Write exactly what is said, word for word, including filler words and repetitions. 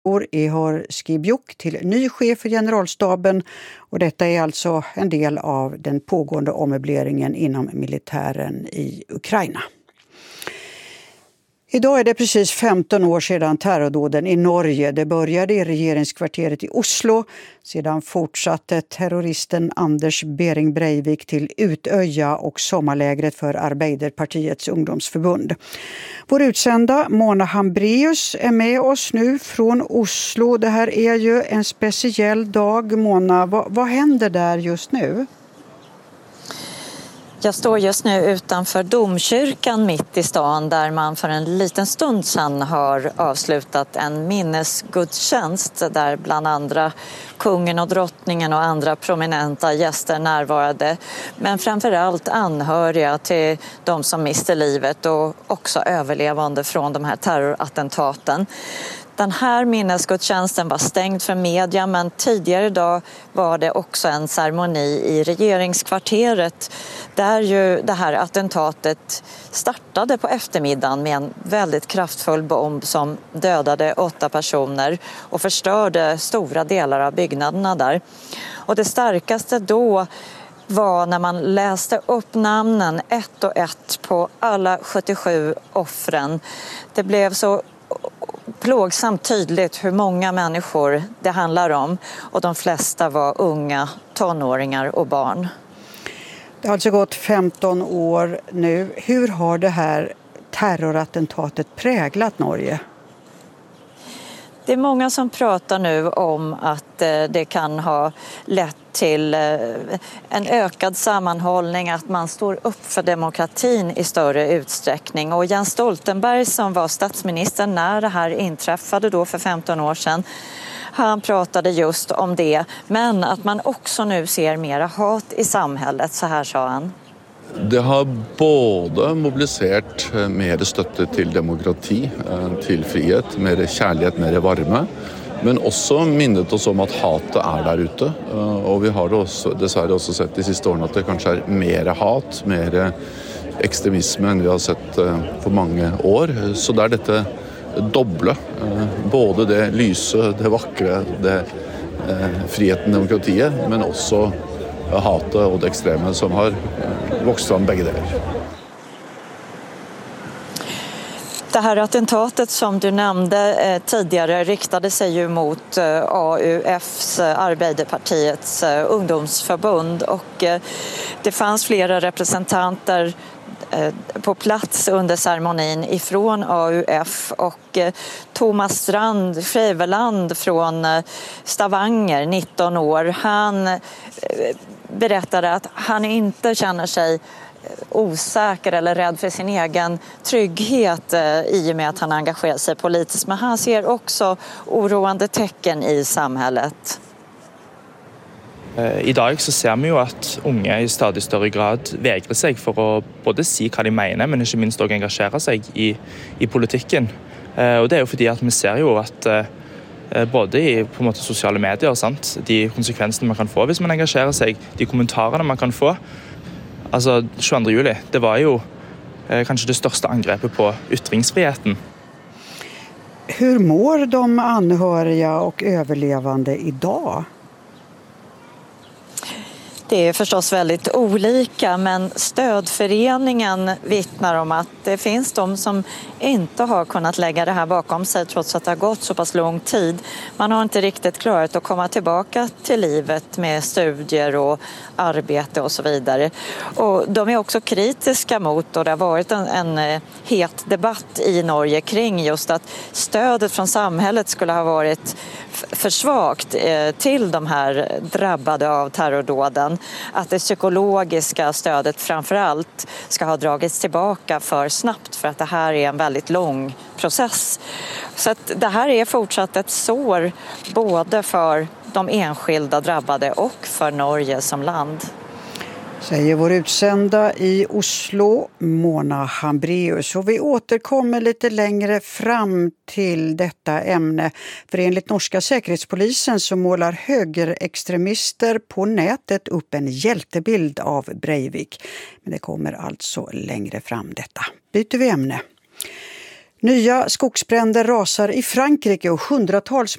Ihor Skibjuk till ny chef för generalstaben, och detta är alltså en del av den pågående ommöbleringen inom militären i Ukraina. Idag är det precis femton år sedan terrordåden i Norge. Det började i regeringskvarteret i Oslo. Sedan fortsatte terroristen Anders Behring Breivik till Utöja och sommarlägret för Arbeiderpartiets ungdomsförbund. Vår utsända Mona Hambraeus är med oss nu från Oslo. Det här är ju en speciell dag, Mona. Vad, vad händer där just nu? Jag står just nu utanför domkyrkan mitt i stan där man för en liten stund sedan har avslutat en minnesgudstjänst där bland andra kungen och drottningen och andra prominenta gäster närvarade. Men framförallt anhöriga till de som miste livet och också överlevande från de här terrorattentaten. Den här minnesgudstjänsten var stängd för media, men tidigare idag var det också en ceremoni i regeringskvarteret där ju det här attentatet startade på eftermiddagen med en väldigt kraftfull bomb som dödade åtta personer och förstörde stora delar av byggnaderna där. Och det starkaste då var när man läste upp namnen ett och ett på alla sjuttiosju offren. Det blev så plågsamt tydligt hur många människor det handlar om, och de flesta var unga, tonåringar och barn. Det har alltså gått femton år nu. Hur har det här terrorattentatet präglat Norge? Det är många som pratar nu om att det kan ha lett till en ökad sammanhållning, att man står upp för demokratin i större utsträckning. Och Jens Stoltenberg, som var statsminister när det här inträffade då för femton år sedan, han pratade just om det, men att man också nu ser mera hat i samhället, så här sa han. Det har både mobiliserat mer stöd till demokrati, till frihet, mer kärlek, mer varme, men också minnet oss om att hatet är där ute. Och vi har också, dessvärre också sett de sista åren att det kanske är mer hat, mer extremism än vi har sett på många år. Så det är detta dubbla, både det lyse, det vackra, det friheten, demokratiet, men också hatet och det extrema som har vuxit fram bägge delar. Det här attentatet som du nämnde eh, tidigare riktade sig ju mot eh, A U F:s, eh, Arbeiderpartiets eh, ungdomsförbund, och eh, det fanns flera representanter eh, på plats under ceremonin ifrån A U F, och eh, Thomas Strand Skjæveland från eh, Stavanger, nitton år, han eh, berättade att han inte känner sig osäker eller rädd för sin egen trygghet eh, i och med att han engagerar sig politiskt. Men han ser också oroande tecken i samhället. I dag så ser vi ju att unga i stadig större grad vägrar sig för att både si vad de menar, men inte minst också engagera sig i, i politiken. Och det är ju för att vi ser ju att både i på måte sociala medier, sant? De konsekvenserna man kan få hvis man engagerar sig, de kommentarerna man kan få. Alltså tjugoandra juli, det var ju eh, kanske det största angreppet på yttringsfriheten. Hur mår de anhöriga och överlevande idag? Det är förstås väldigt olika, men stödföreningen vittnar om att det finns de som inte har kunnat lägga det här bakom sig trots att det har gått så pass lång tid. Man har inte riktigt klarat att komma tillbaka till livet med studier och arbete och så vidare. Och de är också kritiska mot, och det har varit en, en het debatt i Norge kring just att stödet från samhället skulle ha varit för svagt till de här drabbade av terrordåden. Att det psykologiska stödet framförallt ska ha dragits tillbaka för snabbt, för att det här är en väldigt lång process. Så att det här är fortsatt ett sår både för de enskilda drabbade och för Norge som land. Säger vår utsända i Oslo, Mona Hambraeus. Och vi återkommer lite längre fram till detta ämne. För enligt norska säkerhetspolisen så målar högerextremister på nätet upp en hjältebild av Breivik. Men det kommer alltså längre fram detta. Byter vi ämne. Nya skogsbränder rasar i Frankrike och hundratals